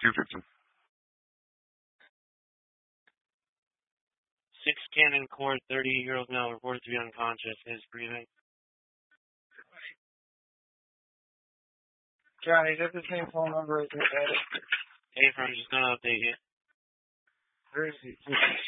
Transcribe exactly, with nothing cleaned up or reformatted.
two fifty. Six Cannon Court, thirty-eight-year-old male reported to be unconscious. Is breathing. Johnny, is that the same phone number as that? Hey, friend, just gonna update you. Where is he?